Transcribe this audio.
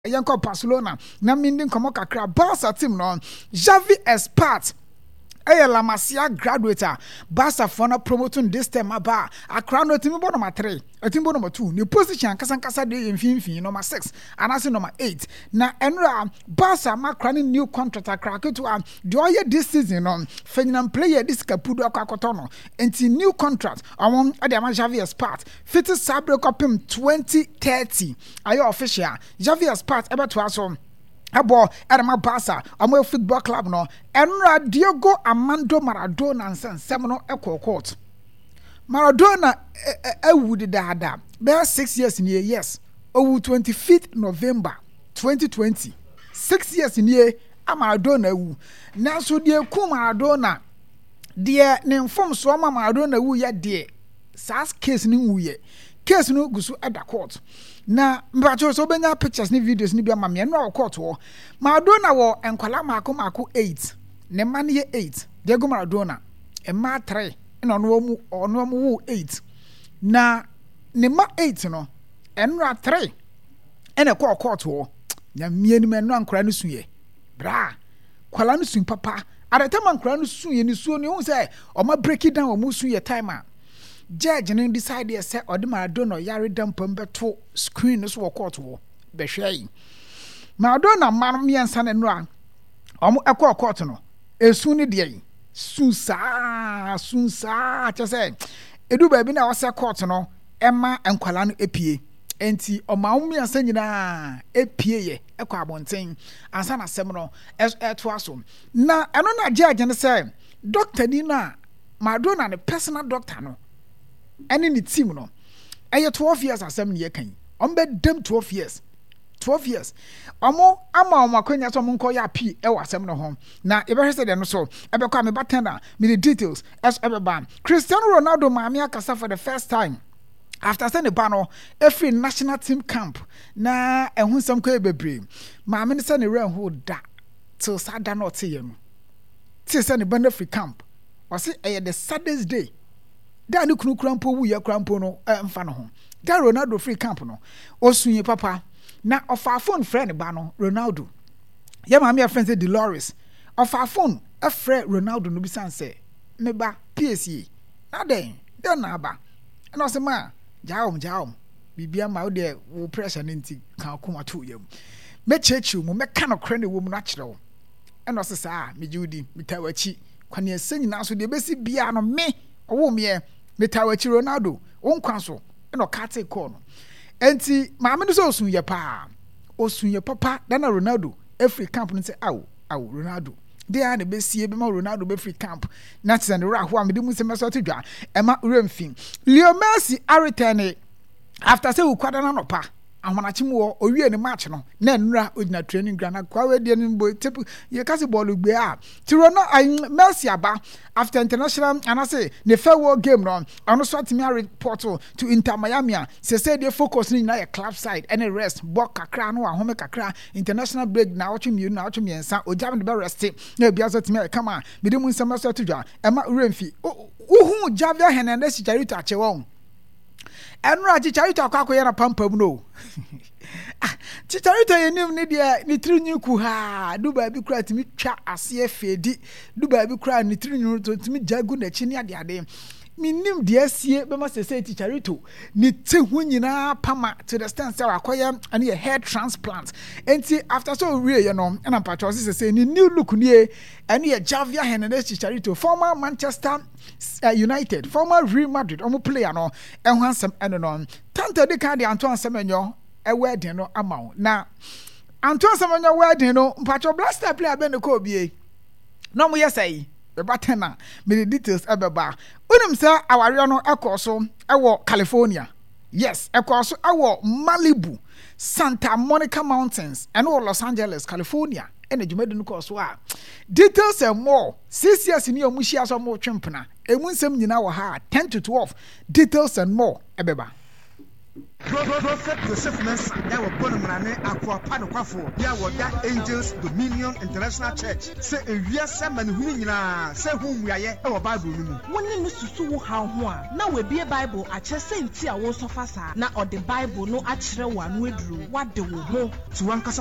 Yanko Barcelona na mindin komo kakra Barca team no Xavi Expert La Masia graduate Barca for na promoting this time aba akra no team bo number 3 team bo number 2 ni position kasa de mfimfin number 6 and as number 8 na enra Barca makra ni new contract akra ketu the oye this season no fenyam player this kapudo akoto no enti new contract amon ade ama Xavi Expert fit sabre kopim 2030 ayo official Xavi Expert ebe to aso abo Adama Barca amo football club no enra Diego Armando Maradona nsem no court Maradona awudi dada be 6 years in a yes owu 25th November 2020 6 years in a Maradona awu na so de ku Maradona de ne inform so Maradona awu ye de sas case ni wuye case no gusu at the court na mbacho so benya pictures ni videos ni bia ma me no court wo Maradona wo enkwala mako 8 ne ma ne 8 Diego Maradona e ma 3 na ono mu 8 na ne ma 8 no enra 3 ene ko court wo nya mieni me no ankora no suye bra kwala no sun papa adetama ankora no suye ni suo ni hu say o ma break it down o mu suye time judge no decide say odi Maradona yare dampam beto screen so court wo be hwai Maradona man miensa ne no a omo ekọ court no esu ni de sunsa che edu ba bi na wose court no ema enkwala no epie enti oma miensa nyina epie ye ekọ abonten ansa na sem no eto aso na eno na judge ne say doctor ni na Maradona ne personal doctor no any ni team no 12 years asem ne kan ombe dem 12 years omo ama makonya so monko ya pi e wasem no ho na e be hwese de no so e be kwa me batena me the details as e be ban Cristiano Ronaldo maami akasa for the first time after send the ban every national team camp na ehun sam ko e bebre maami ne se ne ran ho da till sada no te ye no till send the ban free camp was it the saddest day da ni kunu krampo wu ya krampo no mfa no ho da Ronaldo free camp no osunye papa na ofa phone friend ba no Ronaldo ya ma me friend say Dolores ofa phone a friend Ronaldo no bi sanse me ba PSA na den na ba na o se ma jaom bibia ma o de wo pressure nti kan akoma to yam me chechu mu me ka no kra na wo mu na kire wo e no se sa me judi mitawachi kwane asenyi na so de besi bia no me owo me metawachi Ronaldo wonkwa so no kate call no enti maame no so osunye pa osunye papa na Ronaldo every camp no say aw Ronaldo dey na be sie be ma Ronaldo be free camp na tsende ra ho amede mu se meso tedwa e ma remfin Leo Messi aretene after say ukwada na no pa amanachi mu owie ne match no na nura ogina training ground na kwa we de ni boy tip ye kasi ball gbe a ti Messi aba after international and I say the farewell game no ano so atimi report to Inter Miami say they focus ni na club side and rest ball kakra no ahome kakra international break na otwemi na otwemi ensa ojam de be rest na bia so atimi come on me de mu nsema so atudwa e ma remfi uhu Javier Hernandez Chicharito achewo enra Chicharito akwakoye na pampam no Chicharito yenim ne de ni trinyu ku ha duba bi kura timi twa ase afedi duba bi kura ni trinyu to timi jagu na chi ne ade minim de asie be ma sese Chicharito ni tehu nyina pama to the stand say akoye ani a hair transplant enti after so we you know na patro sese ni new look ni ani a Javier Hernandez Chicharito former Manchester United former Real Madrid omo player no ehun ansem eno no tanta de kan de Antoine Semenyo e wedding no amount na Antoine Semenyo wedding no patro blaster player be no ko bie no mo yesai be batena me the details ebeba unim say aware no ekoso ewo California yes ekoso ewo Malibu Santa Monica Mountains and Los Angeles California and jumadu no course wa details and more 6 years ni omuhia so mo twempena emunsem nyina wo ha 10 to 12 details and more ebeba Prophet Joseph Mensa that were born in Aquapano ya wada Angels Dominion International Church say a year seven who say whom we are our Bible no one ni susu how ho na we be Bible a che say nti a wo so fa sa na or the Bible no a kire wa no eduru what the wo ho to one